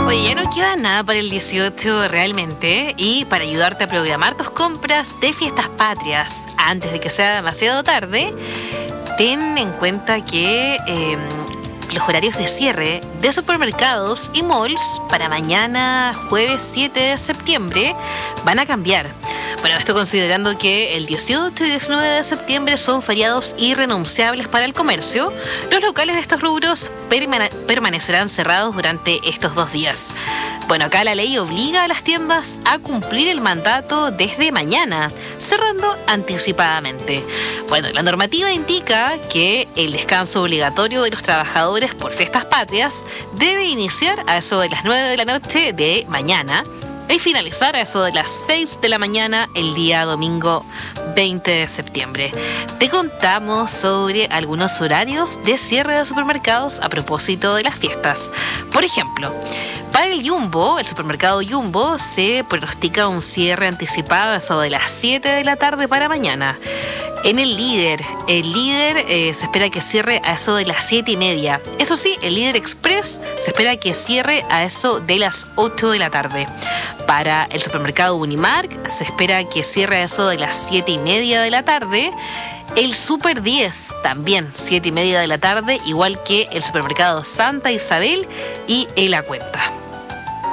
Oye, ya no queda nada para el 18 realmente, y para ayudarte a programar tus compras de fiestas patrias antes de que sea demasiado tarde, ten en cuenta que los horarios de cierre de supermercados y malls para mañana, jueves 7 de septiembre, van a cambiar. Bueno, esto considerando que el 18 y 19 de septiembre son feriados irrenunciables para el comercio, los locales de estos rubros permanecerán cerrados durante estos 2 días. Bueno, acá la ley obliga a las tiendas a cumplir el mandato desde mañana, cerrando anticipadamente. Bueno, la normativa indica que el descanso obligatorio de los trabajadores por fiestas patrias debe iniciar a eso de las 9 de la noche de mañana y finalizar a eso de las 6 de la mañana el día domingo 20 de septiembre. Te contamos sobre algunos horarios de cierre de supermercados a propósito de las fiestas. Por ejemplo, para el Jumbo, el supermercado Jumbo, se pronostica un cierre anticipado a eso de las 7 de la tarde para mañana. En el Líder se espera que cierre a eso de las 7:30. Eso sí, el Líder Express se espera que cierre a eso de las 8 de la tarde. Para el supermercado Unimark se espera que cierre a eso de las 7:30 de la tarde. El Super 10 también 7:30 de la tarde, igual que el supermercado Santa Isabel y El La Cuenta.